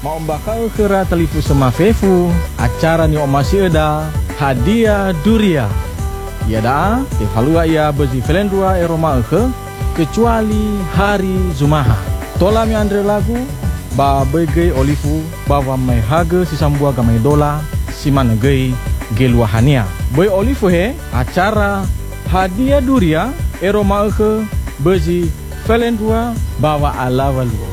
mau bakal kera telipu sama Fefu acara ni masih ada hadiah duria. Ya dah, evalua ia bezi Velendua Eroma kecuali hari Zumaha. Tola mi andre lagu ba bege olifu bawa mai haga si sambua gamai dola si mana gei geluahania. Boy olifu he acara hadiah duria Eroma bezi Velendua bawa alawalu.